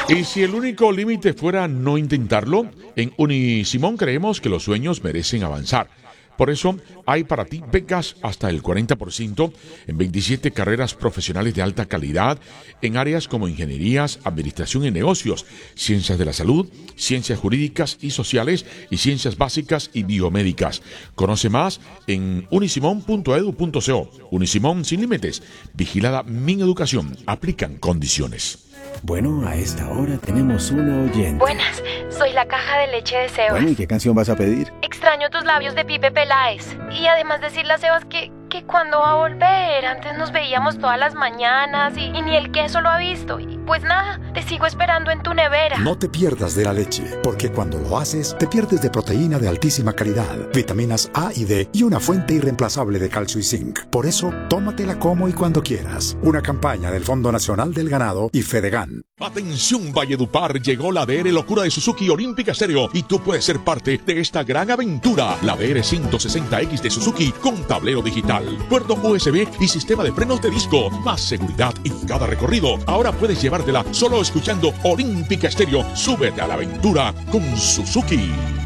Y si el único límite fuera no intentarlo, en Unisimón creemos que los sueños merecen avanzar. Por eso hay para ti becas hasta el 40% en 27 carreras profesionales de alta calidad en áreas como ingenierías, administración y negocios, ciencias de la salud, ciencias jurídicas y sociales y ciencias básicas y biomédicas. Conoce más en unisimon.edu.co. Unisimón sin límites. Vigilada Mineducación. Aplican condiciones. Bueno, a esta hora tenemos una oyente. Buenas, soy la caja de leche de Sebas. Bueno, ¿y qué canción vas a pedir? Extraño tus labios de Pipe Peláez. Y además decirle a Sebas que cuando va a volver. Antes nos veíamos todas las mañanas y ni el queso lo ha visto. Y pues nada, te sigo esperando en tu nevera. No te pierdas de la leche, porque cuando lo haces, te pierdes de proteína de altísima calidad, vitaminas A y D y una fuente irreemplazable de calcio y zinc. Por eso, tómatela como y cuando quieras. Una campaña del Fondo Nacional del Ganado y Fedegan. Atención Valledupar, llegó la DR Locura de Suzuki Olímpica Stereo y tú puedes ser parte de esta gran aventura. La DR 160X de Suzuki con tablero digital, puerto USB y sistema de frenos de disco, más seguridad en cada recorrido. Ahora puedes llevártela solo escuchando Olímpica Stereo. Súbete a la aventura con Suzuki.